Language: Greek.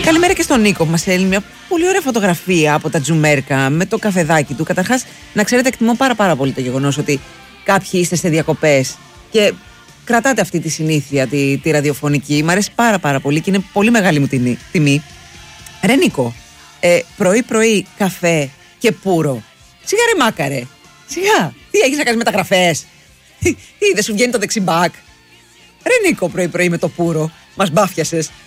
Καλημέρα και στον Νίκο που μας στέλνει μια πολύ ωραία φωτογραφία από τα Τζουμέρκα με το καφεδάκι του. Καταρχάς, να ξέρετε, εκτιμώ πάρα πολύ το γεγονός ότι κάποιοι είστε σε διακοπές και κρατάτε αυτή τη συνήθεια, τη ραδιοφωνική. Μ' αρέσει πάρα πολύ και είναι πολύ μεγάλη μου τιμή. Ρε Νίκο, πρωί καφέ και πουρο. Σιγά ρε μάκαρε. Σιγά. Τι έχεις να κάνεις μεταγραφές? Τι δεν σου βγαίνει το δεξιμπάκ? Ρε Νίκο, πρωί με το πουρο. Μας μπάφιασες.